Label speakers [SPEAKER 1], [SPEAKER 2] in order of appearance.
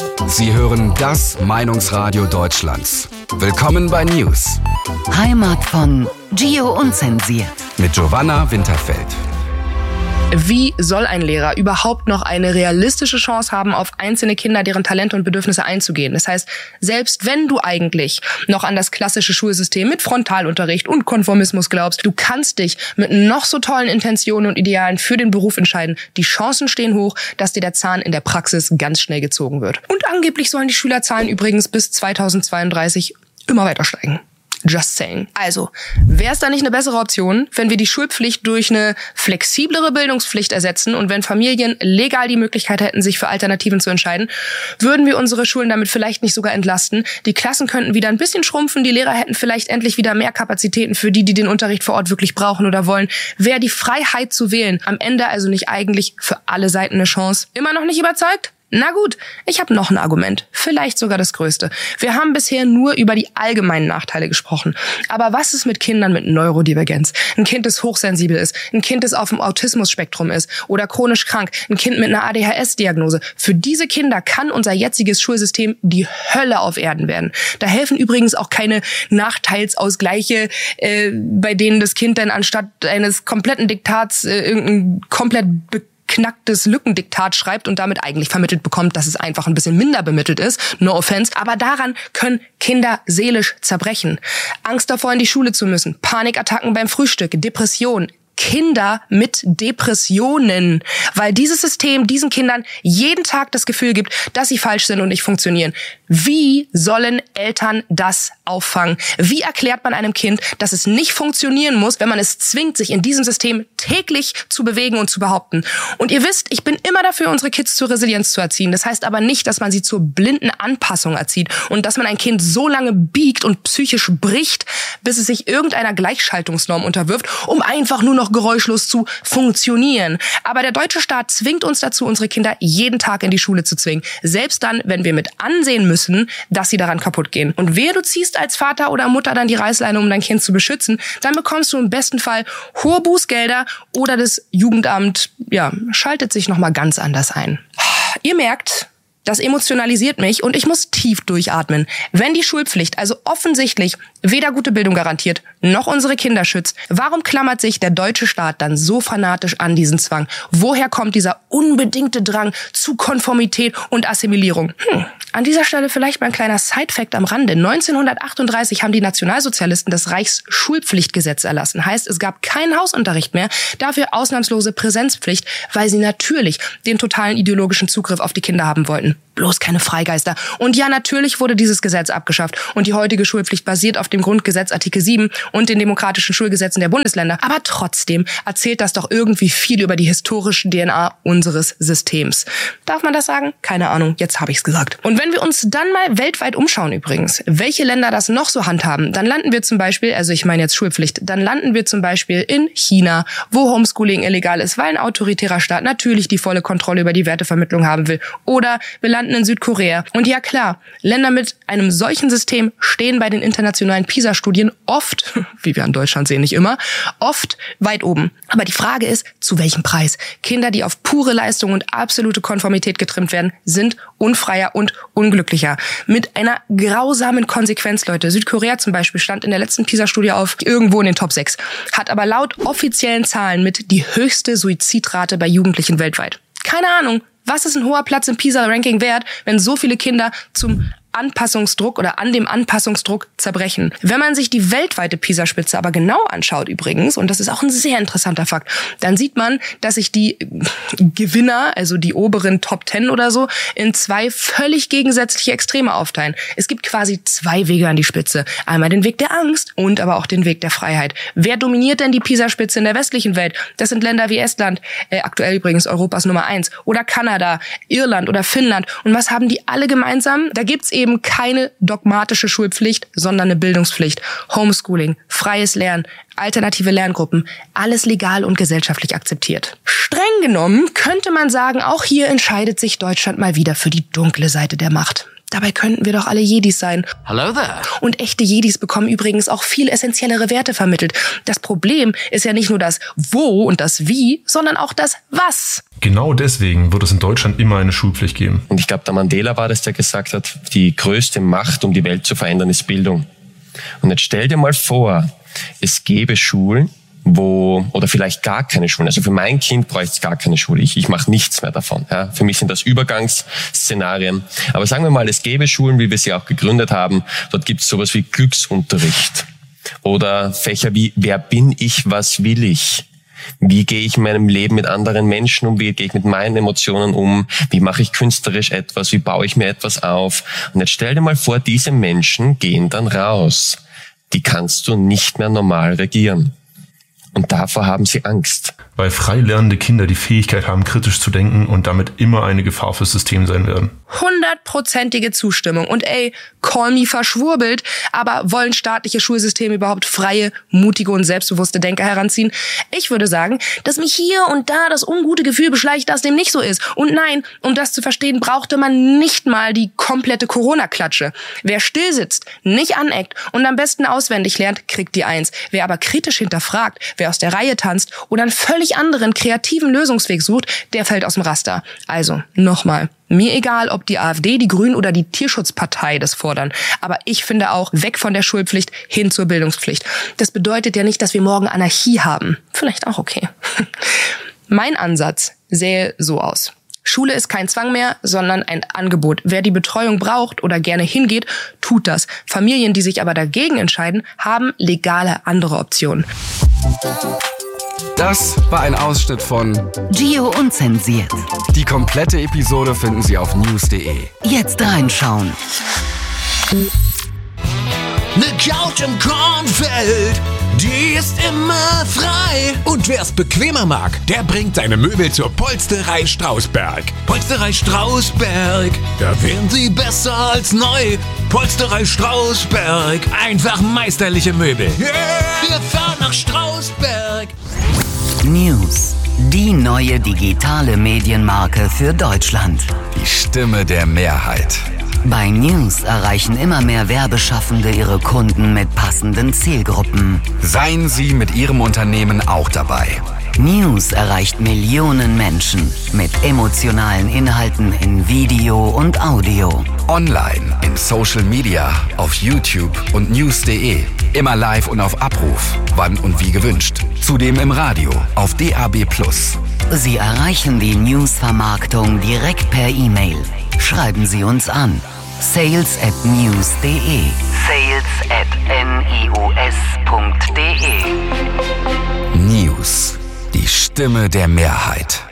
[SPEAKER 1] Sie hören das Meinungsradio Deutschlands. Willkommen bei News.
[SPEAKER 2] Heimat von Gio Unzensiert.
[SPEAKER 1] Mit Giovanna Winterfeld.
[SPEAKER 3] Wie soll ein Lehrer überhaupt noch eine realistische Chance haben, auf einzelne Kinder, deren Talente und Bedürfnisse einzugehen? Das heißt, selbst wenn du eigentlich noch an das klassische Schulsystem mit Frontalunterricht und Konformismus glaubst, du kannst dich mit noch so tollen Intentionen und Idealen für den Beruf entscheiden. Die Chancen stehen hoch, dass dir der Zahn in der Praxis ganz schnell gezogen wird. Und angeblich sollen die Schülerzahlen übrigens bis 2032 immer weiter steigen. Just saying. Also, wäre es da nicht eine bessere Option, wenn wir die Schulpflicht durch eine flexiblere Bildungspflicht ersetzen und wenn Familien legal die Möglichkeit hätten, sich für Alternativen zu entscheiden, würden wir unsere Schulen damit vielleicht nicht sogar entlasten. Die Klassen könnten wieder ein bisschen schrumpfen, die Lehrer hätten vielleicht endlich wieder mehr Kapazitäten für die den Unterricht vor Ort wirklich brauchen oder wollen. Wäre die Freiheit zu wählen am Ende also nicht eigentlich für alle Seiten eine Chance? Immer noch nicht überzeugt? Na gut, ich habe noch ein Argument, vielleicht sogar das größte. Wir haben bisher nur über die allgemeinen Nachteile gesprochen. Aber was ist mit Kindern mit Neurodivergenz? Ein Kind, das hochsensibel ist, ein Kind, das auf dem Autismus-Spektrum ist oder chronisch krank, ein Kind mit einer ADHS-Diagnose. Für diese Kinder kann unser jetziges Schulsystem die Hölle auf Erden werden. Da helfen übrigens auch keine Nachteilsausgleiche, bei denen das Kind dann anstatt eines kompletten Diktats irgendein komplett knacktes Lückendiktat schreibt und damit eigentlich vermittelt bekommt, dass es einfach ein bisschen minder bemittelt ist. No offense. Aber daran können Kinder seelisch zerbrechen. Angst davor, in die Schule zu müssen. Panikattacken beim Frühstück. Depression. Kinder mit Depressionen, weil dieses System diesen Kindern jeden Tag das Gefühl gibt, dass sie falsch sind und nicht funktionieren. Wie sollen Eltern das auffangen? Wie erklärt man einem Kind, dass es nicht funktionieren muss, wenn man es zwingt, sich in diesem System täglich zu bewegen und zu behaupten? Und ihr wisst, ich bin immer dafür, unsere Kids zur Resilienz zu erziehen. Das heißt aber nicht, dass man sie zur blinden Anpassung erzieht und dass man ein Kind so lange biegt und psychisch bricht, bis es sich irgendeiner Gleichschaltungsnorm unterwirft, um einfach nur noch geräuschlos zu funktionieren. Aber der deutsche Staat zwingt uns dazu, unsere Kinder jeden Tag in die Schule zu zwingen. Selbst dann, wenn wir mit ansehen müssen, dass sie daran kaputt gehen. Und wehe, du ziehst als Vater oder Mutter dann die Reißleine, um dein Kind zu beschützen, dann bekommst du im besten Fall hohe Bußgelder oder das Jugendamt, schaltet sich nochmal ganz anders ein. Ihr merkt, das emotionalisiert mich und ich muss tief durchatmen. Wenn die Schulpflicht also offensichtlich weder gute Bildung garantiert, noch unsere Kinder schützt, warum klammert sich der deutsche Staat dann so fanatisch an diesen Zwang? Woher kommt dieser unbedingte Drang zu Konformität und Assimilierung? An dieser Stelle vielleicht mal ein kleiner Side-Fact am Rande. 1938 haben die Nationalsozialisten das Reichsschulpflichtgesetz erlassen. Heißt, es gab keinen Hausunterricht mehr, dafür ausnahmslose Präsenzpflicht, weil sie natürlich den totalen ideologischen Zugriff auf die Kinder haben wollten. Bloß keine Freigeister. Und ja, natürlich wurde dieses Gesetz abgeschafft. Und die heutige Schulpflicht basiert auf dem Grundgesetz Artikel 7 und den demokratischen Schulgesetzen der Bundesländer. Aber trotzdem erzählt das doch irgendwie viel über die historische DNA unseres Systems. Darf man das sagen? Keine Ahnung, jetzt habe ich's gesagt. Und wenn wir uns dann mal weltweit umschauen übrigens, welche Länder das noch so handhaben, dann landen wir zum Beispiel, also ich meine jetzt Schulpflicht, dann landen wir zum Beispiel in China, wo Homeschooling illegal ist, weil ein autoritärer Staat natürlich die volle Kontrolle über die Wertevermittlung haben will. Oder wir landen in Südkorea. Und ja klar, Länder mit einem solchen System stehen bei den internationalen PISA-Studien oft, wie wir in Deutschland sehen, nicht immer, oft weit oben. Aber die Frage ist, zu welchem Preis? Kinder, die auf pure Leistung und absolute Konformität getrimmt werden, sind unfreier und unglücklicher. Mit einer grausamen Konsequenz, Leute. Südkorea zum Beispiel stand in der letzten PISA-Studie auf irgendwo in den Top 6, hat aber laut offiziellen Zahlen mit die höchste Suizidrate bei Jugendlichen weltweit. Keine Ahnung. Was ist ein hoher Platz im PISA-Ranking wert, wenn so viele Kinder zum Anpassungsdruck oder an dem Anpassungsdruck zerbrechen? Wenn man sich die weltweite PISA-Spitze aber genau anschaut übrigens, und das ist auch ein sehr interessanter Fakt, dann sieht man, dass sich die Gewinner, also die oberen Top 10 oder so, in zwei völlig gegensätzliche Extreme aufteilen. Es gibt quasi zwei Wege an die Spitze. Einmal den Weg der Angst und aber auch den Weg der Freiheit. Wer dominiert denn die PISA-Spitze in der westlichen Welt? Das sind Länder wie Estland, aktuell übrigens Europas Nummer 1, oder Kanada, Irland oder Finnland. Und was haben die alle gemeinsam? Da gibt's eben keine dogmatische Schulpflicht, sondern eine Bildungspflicht. Homeschooling, freies Lernen, alternative Lerngruppen, alles legal und gesellschaftlich akzeptiert. Streng genommen könnte man sagen, auch hier entscheidet sich Deutschland mal wieder für die dunkle Seite der Macht. Dabei könnten wir doch alle Jedis sein.
[SPEAKER 4] Hello there.
[SPEAKER 3] Und echte Jedis bekommen übrigens auch viel essentiellere Werte vermittelt. Das Problem ist ja nicht nur das Wo und das Wie, sondern auch das Was.
[SPEAKER 5] Genau deswegen wird es in Deutschland immer eine Schulpflicht geben.
[SPEAKER 6] Und ich glaube, der Mandela war das, der gesagt hat, die größte Macht, um die Welt zu verändern, ist Bildung. Und jetzt stell dir mal vor, es gäbe Schulen, oder vielleicht gar keine Schulen. Also für mein Kind bräuchte es gar keine Schule. Ich mache nichts mehr davon. Ja. Für mich sind das Übergangsszenarien. Aber sagen wir mal, es gäbe Schulen, wie wir sie auch gegründet haben. Dort gibt es sowas wie Glücksunterricht. Oder Fächer wie, wer bin ich, was will ich? Wie gehe ich in meinem Leben mit anderen Menschen um? Wie gehe ich mit meinen Emotionen um? Wie mache ich künstlerisch etwas? Wie baue ich mir etwas auf? Und jetzt stell dir mal vor, diese Menschen gehen dann raus. Die kannst du nicht mehr normal regieren. Und davor haben sie Angst.
[SPEAKER 5] Weil frei lernende Kinder die Fähigkeit haben, kritisch zu denken und damit immer eine Gefahr fürs System sein werden.
[SPEAKER 3] 100%ige Zustimmung. Und call me verschwurbelt, aber wollen staatliche Schulsysteme überhaupt freie, mutige und selbstbewusste Denker heranziehen? Ich würde sagen, dass mich hier und da das ungute Gefühl beschleicht, dass dem nicht so ist. Und nein, um das zu verstehen, brauchte man nicht mal die komplette Corona-Klatsche. Wer still sitzt, nicht aneckt und am besten auswendig lernt, kriegt die 1. Wer aber kritisch hinterfragt, wer aus der Reihe tanzt oder einen völlig anderen, kreativen Lösungsweg sucht, der fällt aus dem Raster. Also, nochmal. Mir egal, ob die AfD, die Grünen oder die Tierschutzpartei das fordern. Aber ich finde auch, weg von der Schulpflicht hin zur Bildungspflicht. Das bedeutet ja nicht, dass wir morgen Anarchie haben. Vielleicht auch okay. Mein Ansatz sähe so aus. Schule ist kein Zwang mehr, sondern ein Angebot. Wer die Betreuung braucht oder gerne hingeht, tut das. Familien, die sich aber dagegen entscheiden, haben legale andere Optionen.
[SPEAKER 1] Das war ein Ausschnitt von
[SPEAKER 2] Gio Unzensiert.
[SPEAKER 1] Die komplette Episode finden Sie auf news.de.
[SPEAKER 2] Jetzt reinschauen.
[SPEAKER 4] Ne Couch im Kornfeld, die ist immer frei.
[SPEAKER 7] Und wer's bequemer mag, der bringt seine Möbel zur Polsterei Strausberg. Polsterei Strausberg, da wären sie besser als neu. Polsterei Strausberg, einfach meisterliche Möbel.
[SPEAKER 4] Yeah. Wir fahren nach Strausberg.
[SPEAKER 2] News. Die neue digitale Medienmarke für Deutschland.
[SPEAKER 1] Die Stimme der Mehrheit.
[SPEAKER 2] Bei News erreichen immer mehr Werbeschaffende ihre Kunden mit passenden Zielgruppen.
[SPEAKER 1] Seien Sie mit Ihrem Unternehmen auch dabei.
[SPEAKER 2] News erreicht Millionen Menschen mit emotionalen Inhalten in Video und Audio.
[SPEAKER 1] Online, in Social Media, auf YouTube und news.de. Immer live und auf Abruf, wann und wie gewünscht. Zudem im Radio, auf DAB+.
[SPEAKER 2] Sie erreichen die News-Vermarktung direkt per E-Mail. Schreiben Sie uns an. sales@news.de.
[SPEAKER 8] sales@news.de.
[SPEAKER 1] News, die Stimme der Mehrheit.